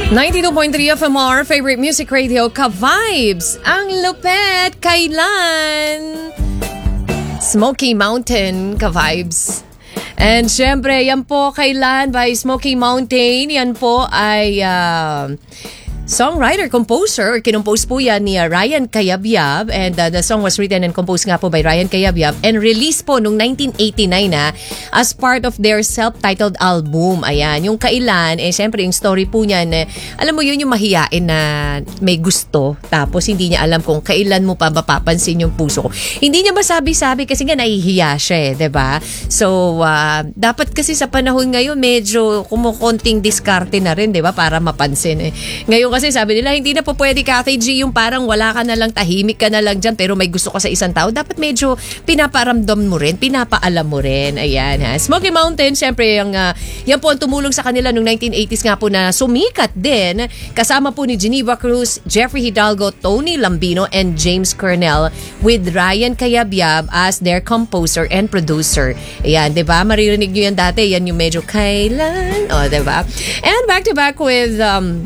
92.3 FMR, favorite music radio, Ka-Vibes. Ang lupet, kailan? Smoky Mountain, Ka-Vibes. And syempre, yan po kailan by Smoky Mountain. Yan po ay songwriter, composer, kinompose po yan ni Ryan Cayabyab, and the song was written and composed nga po by Ryan Cayabyab and released po noong 1989 as part of their self-titled album. Ayan, yung kailan, syempre yung story po niyan, alam mo yun yung mahiyain na may gusto, tapos hindi niya alam kung kailan mo pa mapapansin yung puso ko. Hindi niya masabi-sabi kasi nga nahihiya siya, diba? So, dapat kasi sa panahon ngayon, medyo kumukonting diskarte na rin, diba? Para mapansin. Ngayon kasi sabi nila, hindi na po pwede, Cathy G, yung parang wala ka na lang, tahimik ka na lang dyan, pero may gusto ka sa isang tao. Dapat medyo pinaparamdam mo rin, pinapaalam mo rin. Ayan, ha. Smoky Mountain, syempre, yan po ang tumulong sa kanila noong 1980s nga po na sumikat din. Kasama po ni Geneva Cruz, Jeffrey Hidalgo, Tony Lambino, and James Cornell with Ryan Cayabyab as their composer and producer. Ayan, diba? Maririnig nyo yan dati. Yan yung medyo kailan. O, diba? And back to back with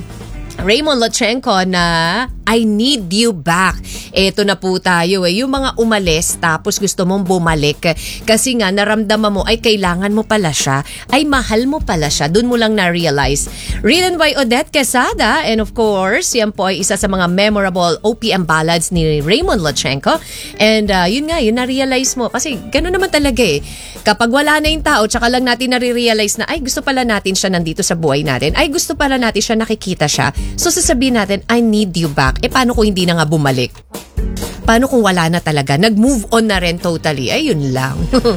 Raymond Lochenko na I Need You Back. Eto na po tayo yung mga umalis tapos gusto mong bumalik kasi nga naramdaman mo ay kailangan mo pala siya, ay mahal mo pala siya, dun mo lang na-realize. Written by Odette Quesada, and of course, yan po ay isa sa mga memorable OPM ballads ni Raymond Lochenko. And yun nga, yun na-realize mo kasi gano'n naman talaga kapag wala na yung tao, tsaka lang natin na-realize na ay gusto pala natin siya nandito sa buhay natin, ay gusto pala natin siya, nakikita siya. So sasabihin natin, I need you back. Paano kung hindi na nga bumalik? Paano kung wala na talaga? Nag-move on na rin totally. Ayun lang.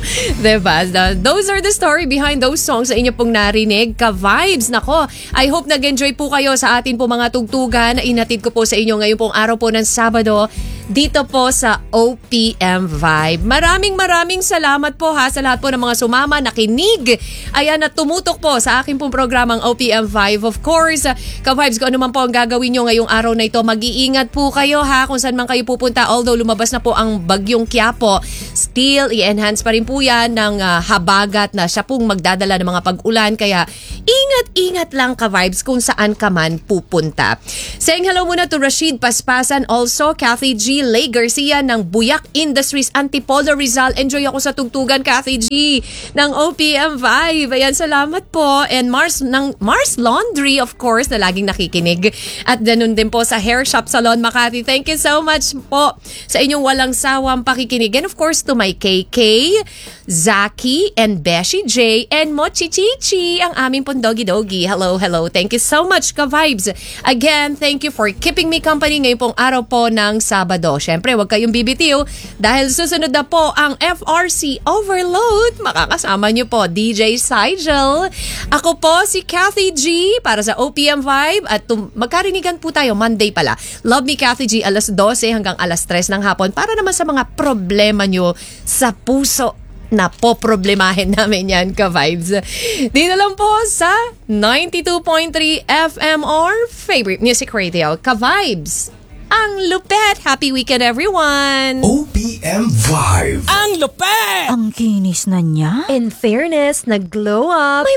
Diba? Those are the story behind those songs sa inyo pong narinig. Ka-Vibes. Nako, I hope nag-enjoy po kayo sa atin po mga tugtugan na inatid ko po sa inyo ngayon pong araw po ng Sabado dito po sa OPM Vibe. Maraming salamat po sa lahat po ng mga sumama, nakinig, ayan, at tumutok po sa aking pong programang OPM Vibe. Of course, Ka-Vibes, kung ano man po ang gagawin nyo ngayong araw na ito, mag-iingat po kayo kung saan man kayo pupunta. Although lumabas na po ang bagyong Quiapo, still i-enhance pa rin po yan ng habagat na siya pong magdadala ng mga pag-ulan. Kaya ingat lang, Ka-Vibes, kung saan ka man pupunta. Saying hello muna to Rashid Paspasan, also Cathy G, Lay Garcia ng Buyak Industries, Antipolo, Rizal. Enjoy ako sa tugtugan, Cathy G, ng OPM Vibe. Ayan, salamat po. And Mars Laundry, of course, na laging nakikinig. At ganun din po sa Hair Shop Salon Makati. Thank you so much po sa inyong walang sawang pakikinig. And of course, to my KK, Zaki, and Beshi J, and Mochi Chichi, ang aming pong doggy-doggy. Hello. Thank you so much, Ka-Vibes. Again, thank you for keeping me company ngayong pong araw po ng Sabado. Siyempre, huwag kayong bibitiw dahil susunod na po ang FRC Overload. Makakasama niyo po DJ Sigel. Ako po si Cathy G para sa OPM Vibe at magkarinigan po tayo Monday pala. Love me, Cathy G, alas 12 hanggang alas 3 ng hapon para naman sa mga problema nyo sa puso na poproblemahin namin yan, Ka-Vibes. Dito lang po sa 92.3 FMR, favorite music radio, Ka-Vibes. Ang lupet! Happy weekend, everyone! OPM Vibe! Ang lupet! Ang kinis na niya. In fairness, nag-glow up.